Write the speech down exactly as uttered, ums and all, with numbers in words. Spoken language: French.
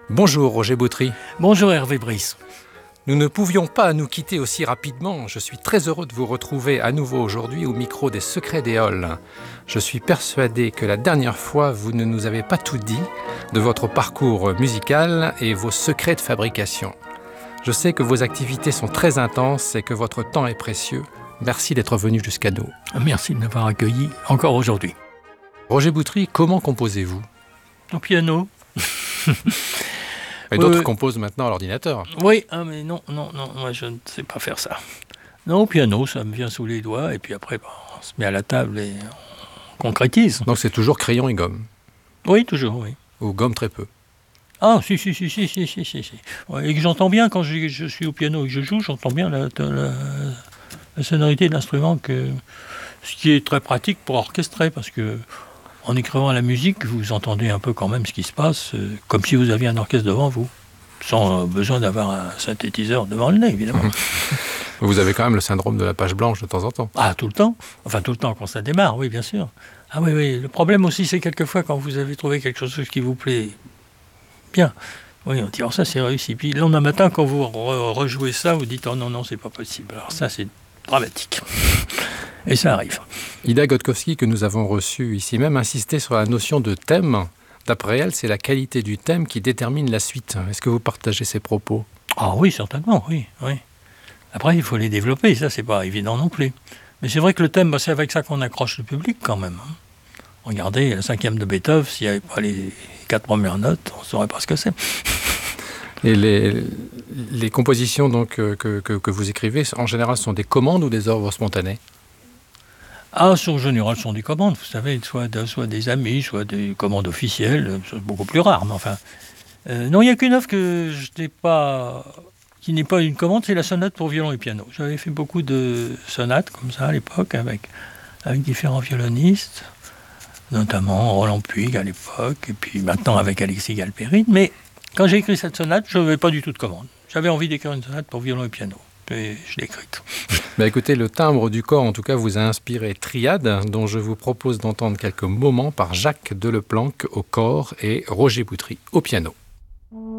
Bonjour Roger Boutry. Bonjour Hervé Brice. Nous ne pouvions pas nous quitter aussi rapidement. Je suis très heureux de vous retrouver à nouveau aujourd'hui au micro des Secrets des Halles. Je suis persuadé que la dernière fois, vous ne nous avez pas tout dit de votre parcours musical et vos secrets de fabrication. Je sais que vos activités sont très intenses et que votre temps est précieux. Merci d'être venu jusqu'à nous. Merci de m'avoir accueilli encore aujourd'hui. Roger Boutry, comment composez-vous? Au piano. Et d'autres oui, composent maintenant à l'ordinateur. Oui, ah, mais non, non, non, moi je ne sais pas faire ça. Non, au piano, ça me vient sous les doigts, et puis après, bah, on se met à la table et on concrétise. Donc c'est toujours crayon et gomme? Oui, toujours, oui. Ou gomme très peu? Ah, si, si, si, si, si, si, si. si. Ouais, et que j'entends bien, quand je, je suis au piano et que je joue, j'entends bien la, la, la sonorité de l'instrument, que, ce qui est très pratique pour orchestrer, parce que en écrivant la musique, vous entendez un peu quand même ce qui se passe, euh, comme si vous aviez un orchestre devant vous, sans euh, besoin d'avoir un synthétiseur devant le nez, évidemment. Vous avez quand même le syndrome de la page blanche de temps en temps. Ah, tout le temps. Enfin, tout le temps quand ça démarre, oui, bien sûr. Ah oui, oui. Le problème aussi, c'est quelquefois quand vous avez trouvé quelque chose qui vous plaît bien. Oui, on dit, oh, ça c'est réussi. Puis le lendemain matin, quand vous re rejouez ça, vous dites, oh non, non, c'est pas possible. Alors ça, c'est dramatique. Et ça arrive. Ida Gotkovski, que nous avons reçue ici même, insistait sur la notion de thème. D'après elle, c'est la qualité du thème qui détermine la suite. Est-ce que vous partagez ces propos? Ah oui, certainement, oui, oui. Après, il faut les développer, ça, c'est pas évident non plus. Mais c'est vrai que le thème, bah, c'est avec ça qu'on accroche le public quand même. Hein. Regardez, la cinquième de Beethoven, s'il n'y avait pas les quatre premières notes, on ne saurait pas ce que c'est. Et les, les compositions donc, que, que, que vous écrivez, en général, sont des commandes ou des œuvres spontanées? Ah, en général, ce sont des commandes, vous savez, soit, de, soit des amis, soit des commandes officielles, c'est beaucoup plus rare, mais enfin... Euh, non, il n'y a qu'une œuvre que je n'ai pas... qui n'est pas une commande, c'est la sonate pour violon et piano. J'avais fait beaucoup de sonates comme ça à l'époque, avec, avec différents violonistes, notamment Roland Puig à l'époque, et puis maintenant avec Alexis Galperine. Mais quand j'ai écrit cette sonate, je n'avais pas du tout de commande. J'avais envie d'écrire une sonate pour violon et piano. Et je l'ai écrite. Bah écoutez, le timbre du corps, en tout cas, vous a inspiré Triade, dont je vous propose d'entendre quelques moments par Jacques Deleplanque au corps et Roger Boutry au piano.